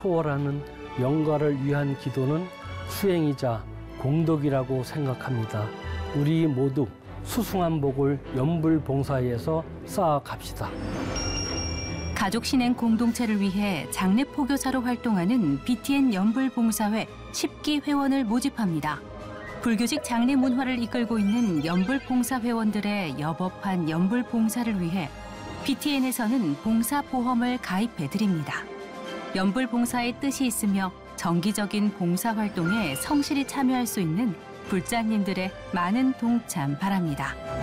초월하는 영가를 위한 기도는 수행이자 공덕이라고 생각합니다. 우리 모두 수승한 복을 연불봉사회에서 쌓아갑시다. 가족 신행 공동체를 위해 장례 포교사로 활동하는 BTN 연불봉사회 10기 회원을 모집합니다. 불교식 장례 문화를 이끌고 있는 연불봉사회원들의 여법한 연불봉사를 위해 BTN에서는 봉사보험을 가입해드립니다. 연불봉사의 뜻이 있으며 정기적인 봉사활동에 성실히 참여할 수 있는 불자님들의 많은 동참 바랍니다.